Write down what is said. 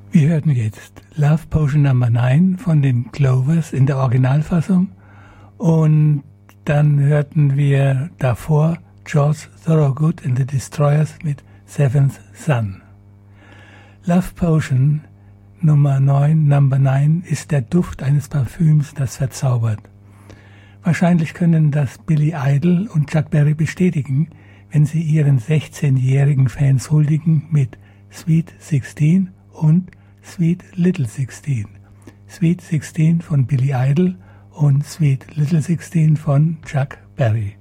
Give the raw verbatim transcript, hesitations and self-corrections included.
Wir hörten jetzt Love Potion Number neun von den Clovers in der Originalfassung und dann hörten wir davor George Thorogood and the Destroyers mit Seventh Son. Love Potion Nummer neun, Number neun ist der Duft eines Parfüms, das verzaubert. Wahrscheinlich können das Billy Idol und Chuck Berry bestätigen, wenn sie ihren sechzehnjährigen Fans huldigen mit Sweet sixteen und Sweet Little sixteen. Sweet sixteen von Billy Idol und Sweet Little sixteen von Chuck Berry.